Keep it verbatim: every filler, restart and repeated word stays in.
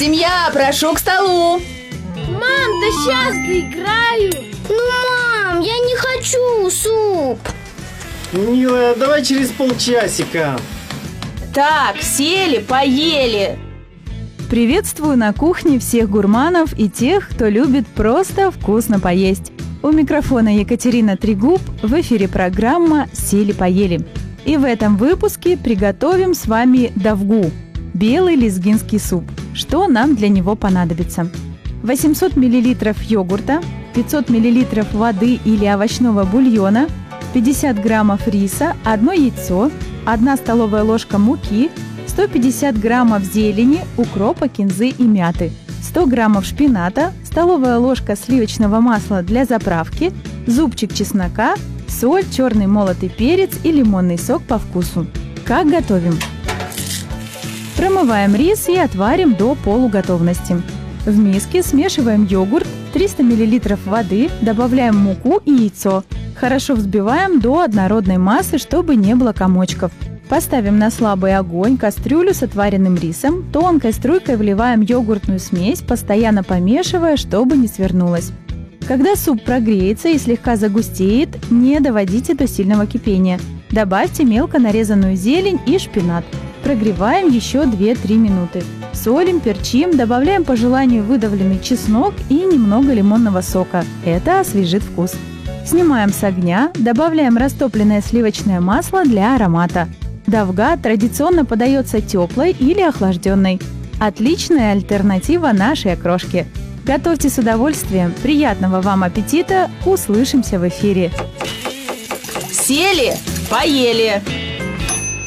Семья, прошу к столу. Мам, да сейчас доиграю. Ну, мам, я не хочу суп. Милая, давай через полчасика. Так, сели, поели. Приветствую на кухне всех гурманов и тех, кто любит просто вкусно поесть. У микрофона Екатерина Трегуб, в эфире программа «Сели-поели». И в этом выпуске приготовим с вами давгу – белый лезгинский суп. Что нам для него понадобится? восемьсот миллилитров йогурта, пятьсот миллилитров воды или овощного бульона, пятьдесят граммов риса, одно яйцо, одна столовая ложка муки, сто пятьдесят граммов зелени, укропа, кинзы и мяты, сто граммов шпината, столовая ложка сливочного масла для заправки, зубчик чеснока, соль, черный молотый перец и лимонный сок по вкусу. Как готовим? Промываем рис и отварим до полуготовности. В миске смешиваем йогурт, триста миллилитров воды, добавляем муку и яйцо. Хорошо взбиваем до однородной массы, чтобы не было комочков. Поставим на слабый огонь кастрюлю с отваренным рисом, тонкой струйкой вливаем йогуртную смесь, постоянно помешивая, чтобы не свернулась. Когда суп прогреется и слегка загустеет, не доводите до сильного кипения. Добавьте мелко нарезанную зелень и шпинат. Прогреваем еще две-три минуты. Солим, перчим, добавляем по желанию выдавленный чеснок и немного лимонного сока. Это освежит вкус. Снимаем с огня, добавляем растопленное сливочное масло для аромата. Давга традиционно подается теплой или охлажденной. Отличная альтернатива нашей окрошке. Готовьте с удовольствием. Приятного вам аппетита. Услышимся в эфире. Сели, поели.